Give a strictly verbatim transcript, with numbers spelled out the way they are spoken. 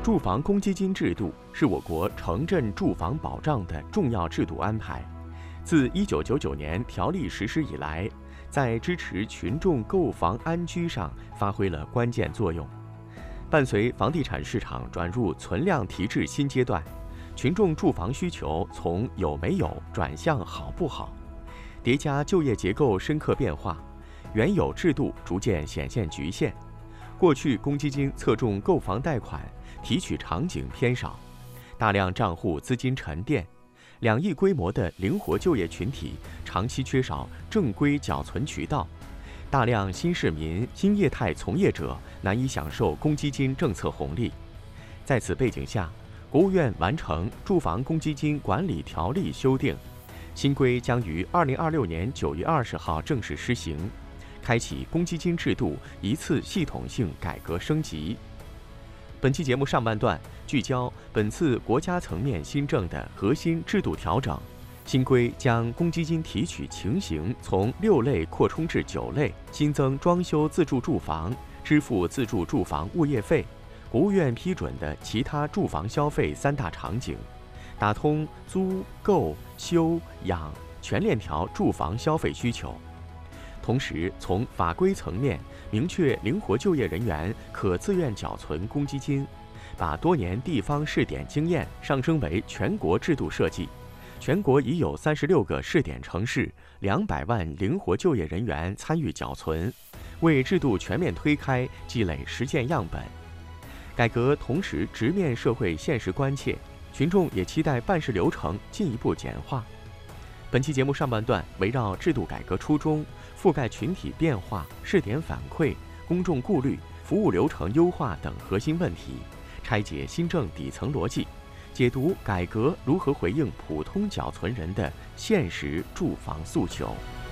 住房公积金制度是我国城镇住房保障的重要制度安排。自一九九九年条例实施以来，在支持群众购房安居上发挥了关键作用。伴随房地产市场转入存量提质新阶段，群众住房需求从有没有转向好不好，叠加就业结构深刻变化，原有制度逐渐显现局限。过去公积金侧重购房贷款，提取场景偏少，大量账户资金沉淀，两亿规模的灵活就业群体长期缺少正规缴存渠道，大量新市民、新业态从业者难以享受公积金政策红利。在此背景下，国务院完成《住房公积金管理条例》修订，新规将于二零二六年九月二十号正式施行，开启公积金制度一次系统性改革升级。本期节目上半段聚焦本次国家层面新政的核心制度调整。新规将公积金提取情形从六类扩充至九类，新增装修自住住房、支付自住住房物业费、国务院批准的其他住房消费三大场景，打通租、购、修、养全链条住房消费需求。同时，从法规层面明确灵活就业人员可自愿缴存公积金，把多年地方试点经验上升为全国制度设计。全国已有三十六个试点城市，两百万灵活就业人员参与缴存，为制度全面推开积累实践样本。改革同时直面社会现实关切，群众也期待办事流程进一步简化。本期节目上半段围绕制度改革初衷、覆盖群体变化、试点反馈、公众顾虑、服务流程优化等核心问题，拆解新政底层逻辑，解读改革如何回应普通缴存人的现实住房诉求。